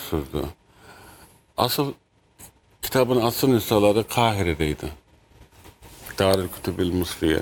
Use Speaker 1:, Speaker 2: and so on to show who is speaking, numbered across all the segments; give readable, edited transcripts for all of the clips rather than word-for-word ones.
Speaker 1: sürdü. Asıl kitabın asıl nüshaları Kahire'deydi. Darülkütübül Mısriye.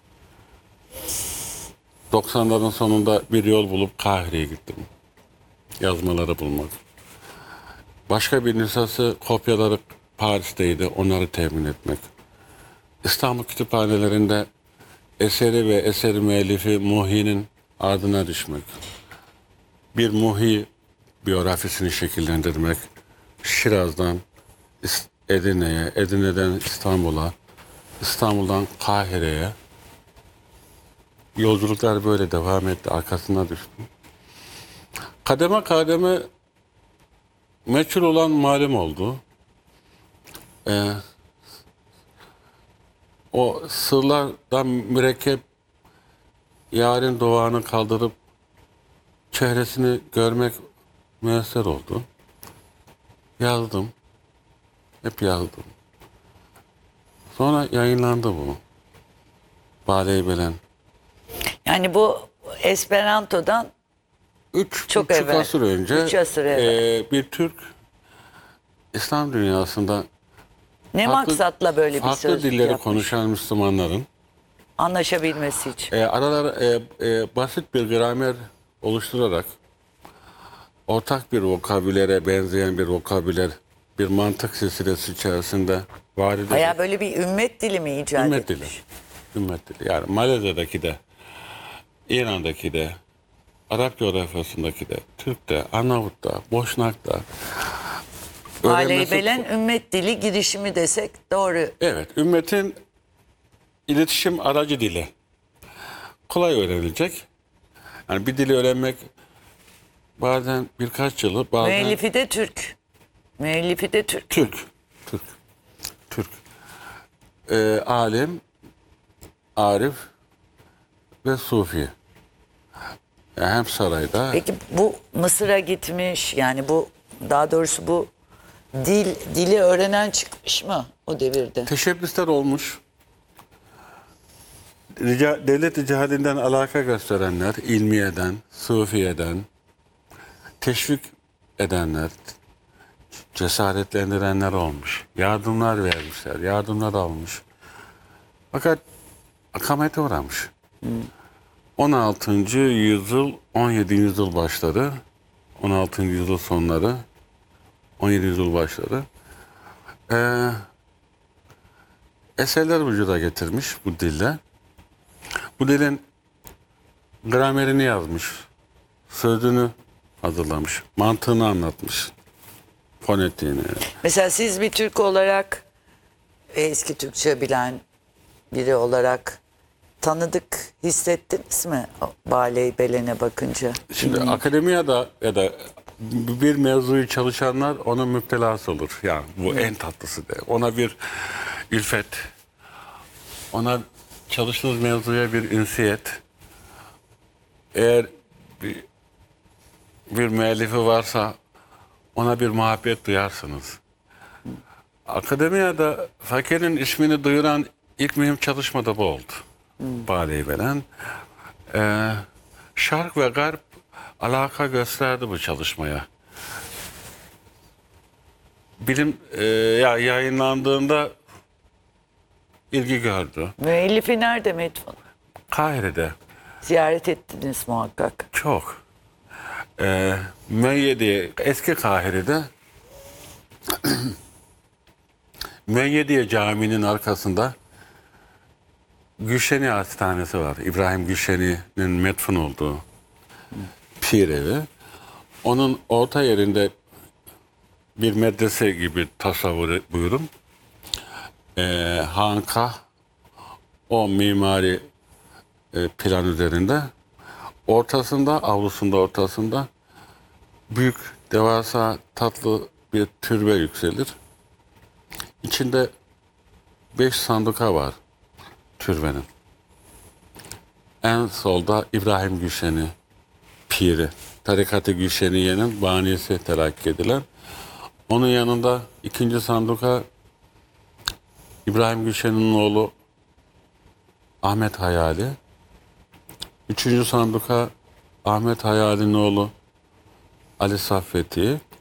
Speaker 1: 90'ların sonunda bir yol bulup Kahire'ye gittim. Yazmaları bulmak. Başka bir nüshası kopyaları Paris'teydi. Onları temin etmek. İstanbul kütüphanelerinde eseri ve eseri müellifi Muhi'nin ardına düşmek. Bir Muhi biyografisini şekillendirmek. Şiraz'dan Edirne'ye, Edirne'den İstanbul'a, İstanbul'dan Kahire'ye. Yolculuklar böyle devam etti. Arkasına düştüm. Kademe kademe meçhul olan malum oldu. O sırlardan mürekkep yarın doğanı kaldırıp çehresini görmek müesser oldu. Yazdım. Hep yazdım. Sonra yayınlandı bu. Bale-i
Speaker 2: Yani bu Esperanto'dan çok
Speaker 1: buçuk
Speaker 2: evvel.
Speaker 1: asır önce
Speaker 2: 3 asır evvel.
Speaker 1: bir Türk İslam dünyasında
Speaker 2: Ne maksatla böyle bir
Speaker 1: farklı
Speaker 2: sözlük
Speaker 1: dilleri
Speaker 2: yapmış?
Speaker 1: konuşan Müslümanların
Speaker 2: Anlaşabilmesi için.
Speaker 1: basit bir gramer oluşturarak ortak bir vokabülere benzeyen bir vokabüler, bir mantık silsilesi içerisinde var eden
Speaker 2: Bayağı böyle bir ümmet dili mi icat
Speaker 1: ümmet dili.
Speaker 2: etmiş?
Speaker 1: Ümmet dili. Yani Malezya'daki de, İran'daki de, Arap coğrafyasındaki de, Türk'te, Arnavut'ta, Boşnak'ta.
Speaker 2: Bale-i
Speaker 1: öğrenmesi-
Speaker 2: Belen ümmet dili girişimi desek doğru.
Speaker 1: Evet, ümmetin iletişim aracı dili. Kolay öğrenilecek. Yani bir dili öğrenmek bazen birkaç yılı, bazen
Speaker 2: Müellifi de Türk. Müellifi de Türk.
Speaker 1: Türk. Alim, arif ve sufi. Yani hem sarayda
Speaker 2: Peki bu Mısır'a gitmiş, yani bu, daha doğrusu bu dili öğrenen çıkmış mı o devirde?
Speaker 1: teşebbüsler olmuş. Devlet icadinden alaka gösterenler, ilmiyeden, sufiyeden, teşvik edenler, cesaretlendirenler olmuş. Yardımlar vermişler, yardımlar almış. Fakat akamete uğramış. 16. yüzyıl, 17. yüzyıl başları, 16. yüzyıl sonları, 17. yüzyıl başları eserler vücuda getirmiş bu dille. Bu dilin gramerini yazmış, sözünü hazırlamış, mantığını anlatmış, fonetiğini.
Speaker 2: Mesela siz bir Türk olarak, eski Türkçe bilen biri olarak tanıdık hissettiniz mi o Bale-i Belen'e bakınca?
Speaker 1: Şimdi akademiyada ya da bir mevzuyu çalışanlar onun müptelası olur. Yani bu en tatlısı de. Ona bir ülfet, ona çalıştığınız mevzuya bir ünsiyet. Eğer bir müellifi varsa ona bir muhabbet duyarsınız. Akademiyada fakirin ismini duyuran ilk mühim çalışma da bu oldu. Bale-i Belen. Şark ve Garp alaka gösterdi bu çalışmaya. Bilim yayınlandığında ilgi gördü.
Speaker 2: Müellifi nerede Medfun?
Speaker 1: Kahire'de
Speaker 2: Ziyaret ettiniz muhakkak.
Speaker 1: çok. Müeyyediye, eski Kahire'de Müeyyediye Camii'nin arkasında Gülşeni Hastanesi var. İbrahim Gülşeni'nin metfun olduğu pir evi. Onun orta yerinde bir medrese gibi tasavvur buyurun. Hankah o mimari plan üzerinde. Ortasında, avlusunda ortasında büyük, devasa, tatlı bir türbe yükselir. İçinde 5 sanduka var türbenin. En solda İbrahim Gülşeni piri. Tarikat-ı Gülşeniye'nin banisi telakki edilen. Onun yanında ikinci sanduka İbrahim Gülşen'in oğlu Ahmet Hayali. Üçüncü sanduka Ahmet Hayali'nin oğlu Ali Saffeti.